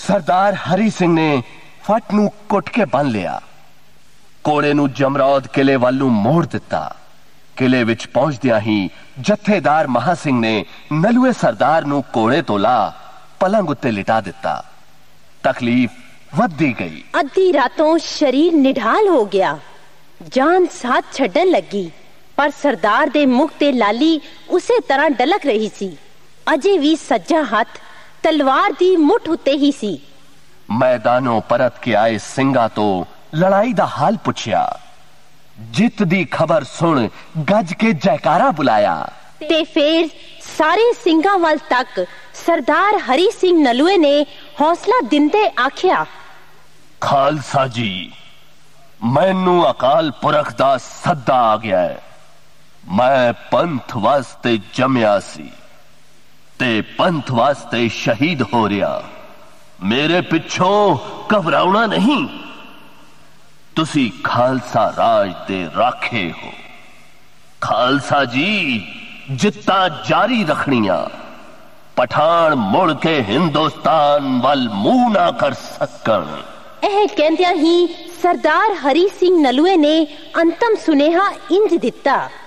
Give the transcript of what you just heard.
सरदार हरी सिंह ने फट नूं कुट के बन लिया। कोड़े नूं जमरौद किले वल नूं मोड़ दिता। किले विच पहुंचदियां ही जत्थेदार महा सिंह ने नलुए सरदार नूं कोड़े तो ला पलंग उत्ते लिटा दिता। तकलीफ वधदी गई। अद्धी रातों शरीर निढाल हो गया, जान साथ छड्डन लगी, पर सरदार दे मुख ते लाली उसे तरह डलक रही सी। अजे भी सज्जा हथ तलवार दी मुठ उत्ते ही सी। मैदानों परत के आए सिंगा तो लड़ाई दा हाल पुछया। जित दी खबर सुन गज के जयकारा बुलाया। ते फिर सारे सिंगा वल तक सरदार हरी सिंह नलुए ने हौसला दिंदे आख्या, खालसा जी, मैनू अकाल पुरख दा सद्दा आ गया है। मैं पंथ वास्ते जमया सी ते पंथ वास्ते शहीद हो रहा। मेरे पिछों घबराउना नहीं। तुसी खालसा राज दे राखे हो। खालसा जी, जित्ता जारी रखनिया। पठान मुड़ के हिंदुस्तान वल मुंह ना कर सकन। एह कहंदियां ही सरदार हरी सिंह नलुए ने अंतम सुनेहा इंज दिता।